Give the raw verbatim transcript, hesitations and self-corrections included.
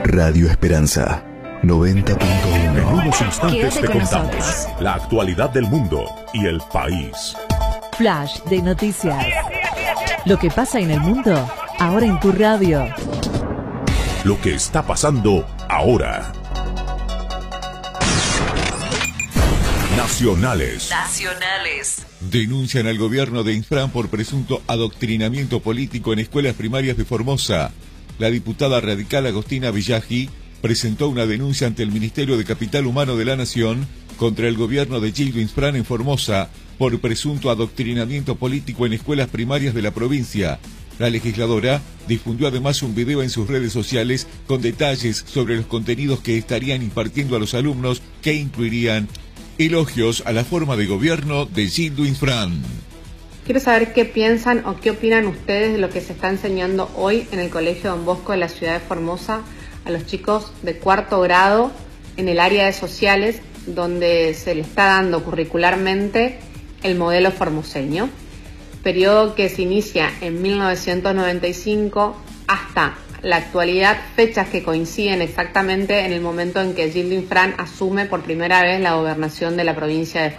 Radio Esperanza noventa punto uno. En unos instantes Quédate te con contamos nosotros. la actualidad del mundo y el país. Flash de noticias. Lo que pasa en el mundo, ahora en tu radio. Lo que está pasando ahora. Nacionales. Nacionales. Denuncian al gobierno de Infran por presunto adoctrinamiento político en escuelas primarias de Formosa. La diputada radical Agostina Villagi presentó una denuncia ante el Ministerio de Capital Humano de la Nación contra el gobierno de Gildo Infran en Formosa por presunto adoctrinamiento político en escuelas primarias de la provincia. La legisladora difundió además un video en sus redes sociales con detalles sobre los contenidos que estarían impartiendo a los alumnos, que incluirían elogios a la forma de gobierno de Gildo Infran. Quiero saber qué piensan o qué opinan ustedes de lo que se está enseñando hoy en el Colegio Don Bosco de la ciudad de Formosa a los chicos de cuarto grado en el área de sociales, donde se le está dando curricularmente el modelo formoseño, periodo que se inicia en mil novecientos noventa y cinco hasta la actualidad, fechas que coinciden exactamente en el momento en que Gildo Infran asume por primera vez la gobernación de la provincia de Formosa.